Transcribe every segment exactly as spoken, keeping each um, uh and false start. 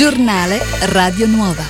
Giornale Radio Nuova.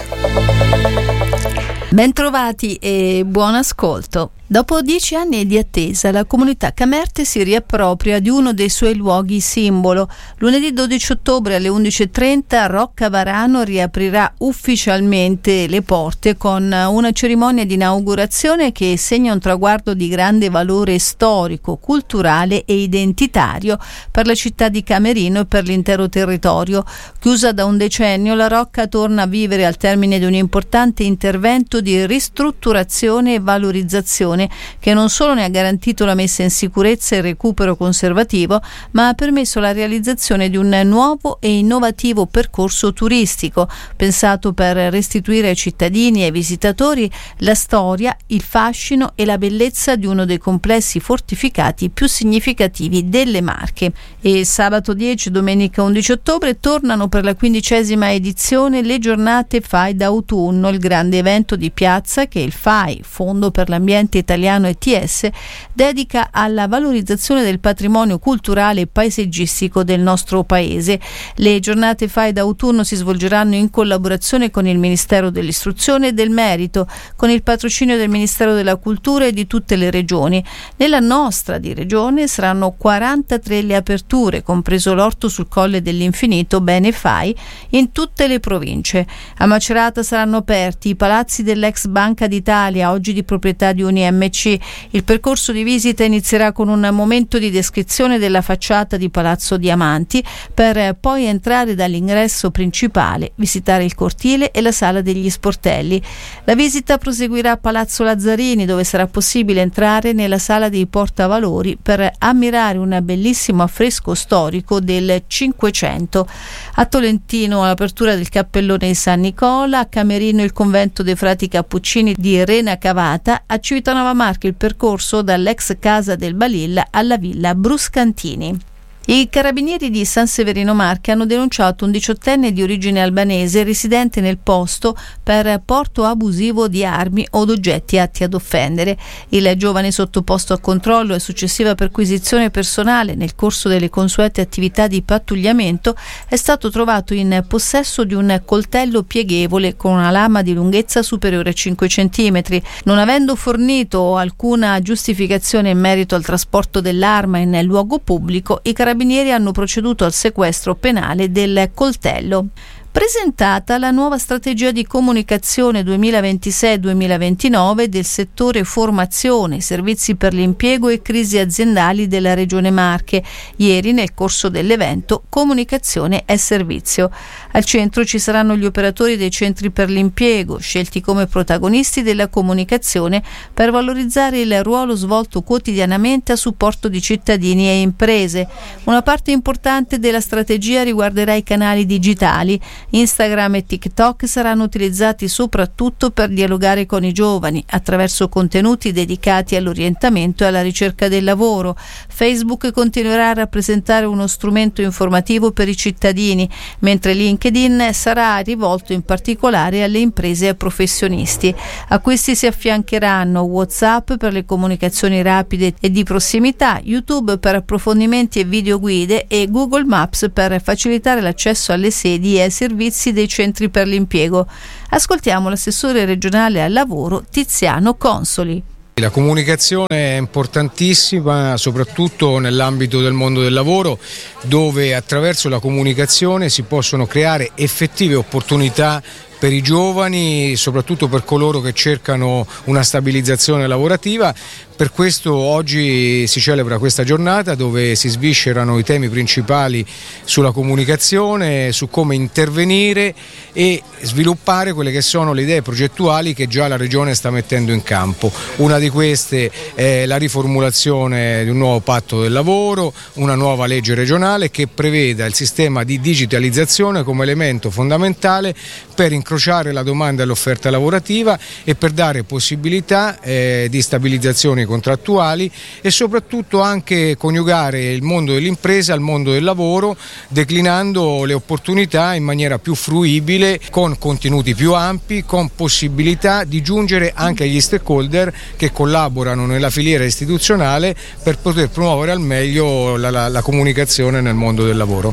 Bentrovati e buon ascolto. Dopo dieci anni di attesa, la comunità Camerte si riappropria di uno dei suoi luoghi simbolo. Lunedì dodici ottobre alle undici e trenta Rocca Varano riaprirà ufficialmente le porte con una cerimonia di inaugurazione che segna un traguardo di grande valore storico, culturale e identitario per la città di Camerino e per l'intero territorio. Chiusa da un decennio, la Rocca torna a vivere al termine di un importante intervento di ristrutturazione e valorizzazione che non solo ne ha garantito la messa in sicurezza e il recupero conservativo, ma ha permesso la realizzazione di un nuovo e innovativo percorso turistico, pensato per restituire ai cittadini e ai visitatori la storia, il fascino e la bellezza di uno dei complessi fortificati più significativi delle Marche. E sabato dieci, domenica undici ottobre tornano per la quindicesima edizione le giornate F A I d'autunno, il grande evento di piazza che il F A I, Fondo per l'Ambiente Italiano E T S, dedica alla valorizzazione del patrimonio culturale e paesaggistico del nostro paese. Le giornate F A I d'autunno si svolgeranno in collaborazione con il Ministero dell'Istruzione e del Merito, con il patrocinio del Ministero della Cultura e di tutte le regioni. Nella nostra di regione saranno quarantatré le aperture, compreso l'orto sul Colle dell'Infinito, bene F A I, in tutte le province. A Macerata saranno aperti i palazzi dell'ex Banca d'Italia, oggi di proprietà di Uni M C. Il percorso di visita inizierà con un momento di descrizione della facciata di Palazzo Diamanti, per poi entrare dall'ingresso principale, visitare il cortile e la sala degli sportelli. La visita proseguirà a Palazzo Lazzarini, dove sarà possibile entrare nella sala dei portavalori per ammirare un bellissimo affresco storico del Cinquecento. A Tolentino l'apertura del Cappellone di San Nicola, a Camerino il convento dei frati cappuccini di Rena Cavata, a Civitanova Marche il percorso dall'ex Casa del Balilla alla Villa Bruscantini. I carabinieri di San Severino Marche hanno denunciato un diciottenne di origine albanese residente nel posto per porto abusivo di armi o oggetti atti ad offendere. Il giovane, sottoposto a controllo e successiva perquisizione personale nel corso delle consuete attività di pattugliamento, è stato trovato in possesso di un coltello pieghevole con una lama di lunghezza superiore a cinque centimetri. Non avendo fornito alcuna giustificazione in merito al trasporto dell'arma in luogo pubblico, i carabinieri I carabinieri hanno proceduto al sequestro penale del coltello. Presentata la nuova strategia di comunicazione duemilaventisei duemilaventinove del settore formazione, servizi per l'impiego e crisi aziendali della Regione Marche, ieri nel corso dell'evento Comunicazione e Servizio. Al centro ci saranno gli operatori dei centri per l'impiego, scelti come protagonisti della comunicazione per valorizzare il ruolo svolto quotidianamente a supporto di cittadini e imprese. Una parte importante della strategia riguarderà i canali digitali. Instagram e TikTok saranno utilizzati soprattutto per dialogare con i giovani attraverso contenuti dedicati all'orientamento e alla ricerca del lavoro. Facebook continuerà a rappresentare uno strumento informativo per i cittadini, mentre LinkedIn sarà rivolto in particolare alle imprese e ai professionisti. A questi si affiancheranno WhatsApp per le comunicazioni rapide e di prossimità, YouTube per approfondimenti e videoguide e Google Maps per facilitare l'accesso alle sedi e ai servizi dei centri per l'impiego. Ascoltiamo l'assessore regionale al lavoro Tiziano Consoli. La comunicazione è importantissima, soprattutto nell'ambito del mondo del lavoro, dove attraverso la comunicazione si possono creare effettive opportunità per i giovani, soprattutto per coloro che cercano una stabilizzazione lavorativa. Per questo oggi si celebra questa giornata dove si sviscerano i temi principali sulla comunicazione, su come intervenire e sviluppare quelle che sono le idee progettuali che già la Regione sta mettendo in campo. Una di queste è la riformulazione di un nuovo patto del lavoro, una nuova legge regionale che preveda il sistema di digitalizzazione come elemento fondamentale per incrociare la domanda e l'offerta lavorativa e per dare possibilità eh, di stabilizzazione contrattuali e soprattutto anche coniugare il mondo dell'impresa al mondo del lavoro, declinando le opportunità in maniera più fruibile, con contenuti più ampi, con possibilità di giungere anche agli stakeholder che collaborano nella filiera istituzionale per poter promuovere al meglio la, la, la comunicazione nel mondo del lavoro.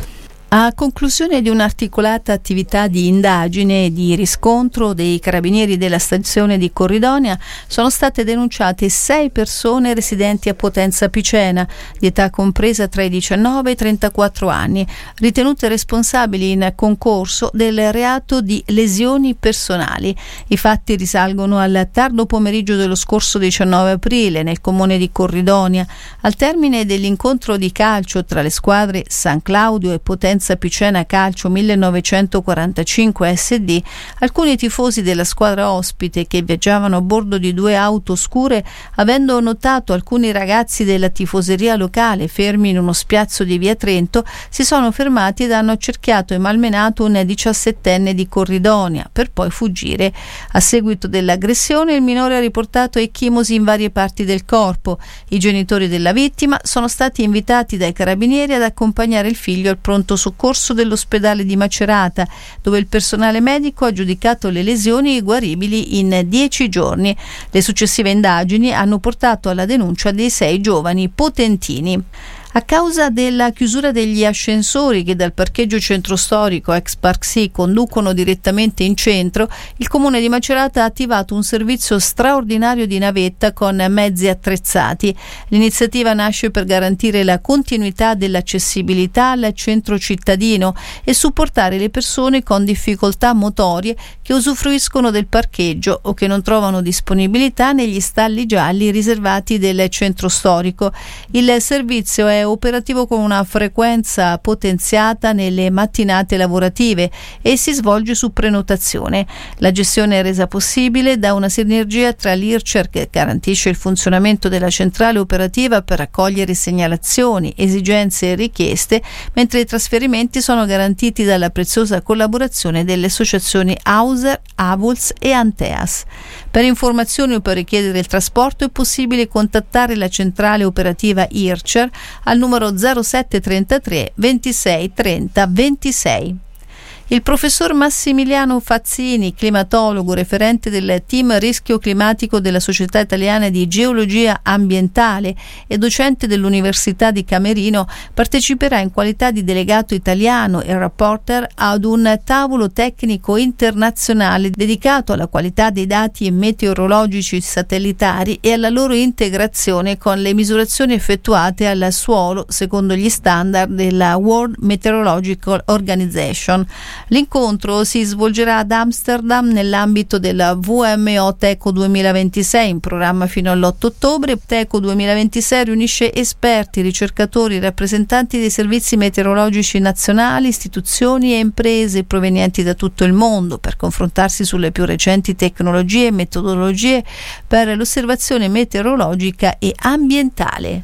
A conclusione di un'articolata attività di indagine e di riscontro dei carabinieri della stazione di Corridonia, sono state denunciate sei persone residenti a Potenza Picena, di età compresa tra i diciannove e i trentaquattro anni, ritenute responsabili in concorso del reato di lesioni personali. I fatti risalgono al tardo pomeriggio dello scorso diciannove aprile nel comune di Corridonia, al termine dell'incontro di calcio tra le squadre San Claudio e Potenza Picena Calcio millenovecentoquarantacinque S D. Alcuni tifosi della squadra ospite, che viaggiavano a bordo di due auto scure, avendo notato alcuni ragazzi della tifoseria locale fermi in uno spiazzo di via Trento, si sono fermati ed hanno accerchiato e malmenato un diciassettenne di Corridonia, per poi fuggire. A seguito dell'aggressione il minore ha riportato ecchimosi in varie parti del corpo. I genitori della vittima sono stati invitati dai carabinieri ad accompagnare il figlio al pronto soccorso dell'ospedale di Macerata, dove il personale medico ha giudicato le lesioni guaribili in dieci giorni. Le successive indagini hanno portato alla denuncia dei sei giovani potentini. A causa della chiusura degli ascensori che dal parcheggio centro storico ex Park Sea conducono direttamente in centro, il comune di Macerata ha attivato un servizio straordinario di navetta con mezzi attrezzati. L'iniziativa nasce per garantire la continuità dell'accessibilità al centro cittadino e supportare le persone con difficoltà motorie che usufruiscono del parcheggio o che non trovano disponibilità negli stalli gialli riservati del centro storico. Il servizio è operativo con una frequenza potenziata nelle mattinate lavorative e si svolge su prenotazione. La gestione è resa possibile da una sinergia tra l'I R C E R, che garantisce il funzionamento della centrale operativa per raccogliere segnalazioni, esigenze e richieste, mentre i trasferimenti sono garantiti dalla preziosa collaborazione delle associazioni Auser, Avuls e Anteas. Per informazioni o per richiedere il trasporto è possibile contattare la centrale operativa I R C E R al numero zero sette trentatré ventisei trenta ventisei. Il professor Massimiliano Fazzini, climatologo, referente del team rischio climatico della Società Italiana di Geologia Ambientale e docente dell'Università di Camerino, parteciperà in qualità di delegato italiano e rapporter ad un tavolo tecnico internazionale dedicato alla qualità dei dati meteorologici satellitari e alla loro integrazione con le misurazioni effettuate al suolo secondo gli standard della World Meteorological Organization. L'incontro si svolgerà ad Amsterdam nell'ambito della V M O Teco duemilaventisei, in programma fino all'otto ottobre. Teco duemilaventisei riunisce esperti, ricercatori, rappresentanti dei servizi meteorologici nazionali, istituzioni e imprese provenienti da tutto il mondo per confrontarsi sulle più recenti tecnologie e metodologie per l'osservazione meteorologica e ambientale.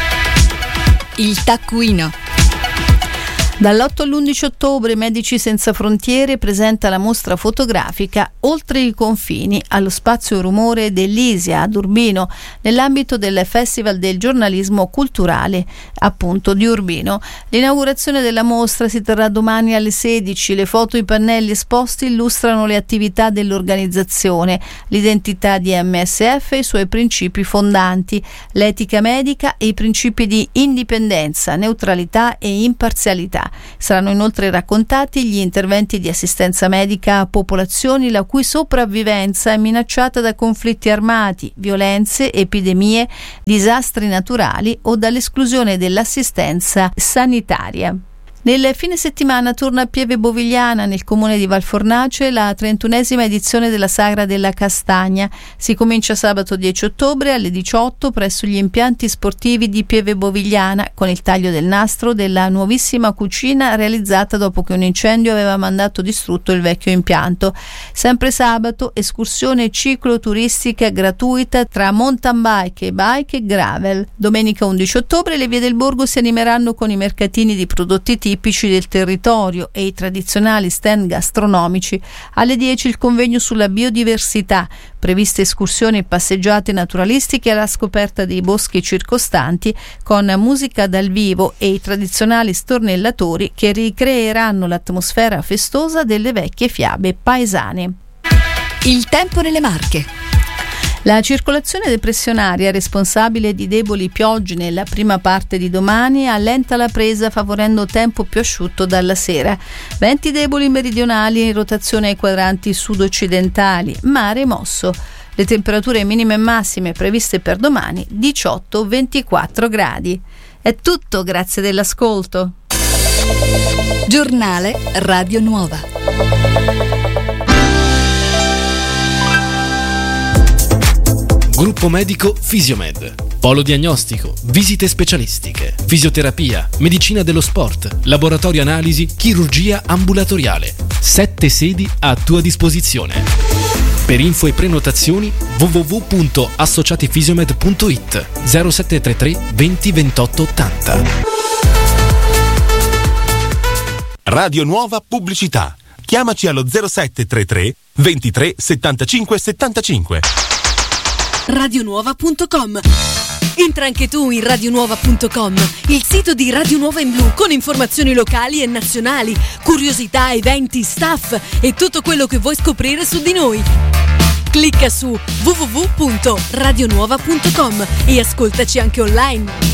Il taccuino. Dall'otto all'undici ottobre Medici Senza Frontiere presenta la mostra fotografica Oltre i confini allo Spazio Rumore dell'Isia ad Urbino, nell'ambito del Festival del giornalismo culturale appunto di Urbino. L'inaugurazione della mostra si terrà domani alle sedici. Le foto e i pannelli esposti illustrano le attività dell'organizzazione, l'identità di M S F e i suoi principi fondanti, l'etica medica e i principi di indipendenza, neutralità e imparzialità. Saranno inoltre raccontati gli interventi di assistenza medica a popolazioni la cui sopravvivenza è minacciata da conflitti armati, violenze, epidemie, disastri naturali o dall'esclusione dell'assistenza sanitaria. Nel fine settimana torna a Pieve Bovigliana, nel comune di Valfornace, la trentunesima edizione della Sagra della Castagna. Si comincia sabato dieci ottobre alle diciotto presso gli impianti sportivi di Pieve Bovigliana, con il taglio del nastro della nuovissima cucina realizzata dopo che un incendio aveva mandato distrutto il vecchio impianto. Sempre sabato, escursione cicloturistica gratuita tra mountain bike e bike e gravel. Domenica undici ottobre le vie del borgo si animeranno con i mercatini di prodotti tipici del territorio e i tradizionali stand gastronomici. Alle dieci il convegno sulla biodiversità, previste escursioni e passeggiate naturalistiche alla scoperta dei boschi circostanti con musica dal vivo e i tradizionali stornellatori che ricreeranno l'atmosfera festosa delle vecchie fiabe paesane. Il tempo nelle Marche. La circolazione depressionaria, responsabile di deboli piogge nella prima parte di domani, allenta la presa favorendo tempo più asciutto dalla sera. Venti deboli meridionali in rotazione ai quadranti sud-occidentali, mare mosso. Le temperature minime e massime previste per domani diciotto ventiquattro gradi. È tutto, grazie dell'ascolto. Giornale Radio Nuova. Gruppo medico Fisiomed. Polo diagnostico, visite specialistiche, fisioterapia, medicina dello sport, laboratorio analisi, chirurgia ambulatoriale. Sette sedi a tua disposizione. Per info e prenotazioni w w w punto associatifisiomed punto i t zero sette tre tre venti ventotto ottanta. Radio Nuova Pubblicità. Chiamaci allo zero sette tre tre ventitré settantacinque settantacinque. radionuova punto com. Entra anche tu in radionuova punto com, il sito di Radio Nuova in Blu, con informazioni locali e nazionali, curiosità, eventi, staff e tutto quello che vuoi scoprire su di noi. Clicca su w w w punto radionuova punto com e ascoltaci anche online.